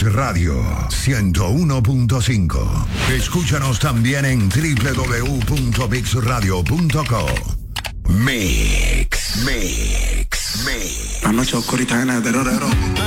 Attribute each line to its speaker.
Speaker 1: Radio 101.5. Escúchanos también en www.mixradio.co. Mix.
Speaker 2: La noche oscurita llena de terror.